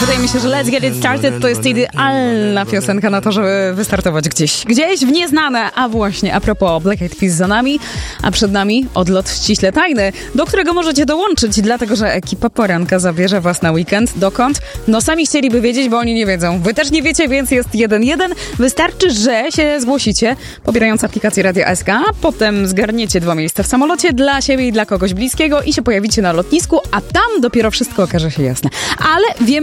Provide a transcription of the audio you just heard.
Wydaje mi się, że Let's Get It Started to jest idealna piosenka na to, żeby wystartować gdzieś w nieznane. A właśnie, a propos Black Eyed Peas za nami, a przed nami odlot ściśle tajny, do którego możecie dołączyć, dlatego że ekipa Poranka zabierze was na weekend. Dokąd? No sami chcieliby wiedzieć, bo oni nie wiedzą. Wy też nie wiecie, więc jest 1-1. Wystarczy, że się zgłosicie, pobierając aplikację Radio SK, a potem zgarniecie 2 miejsca w samolocie dla siebie i dla kogoś bliskiego i się pojawicie na lotnisku, a tam dopiero wszystko okaże się jasne. Ale wiemy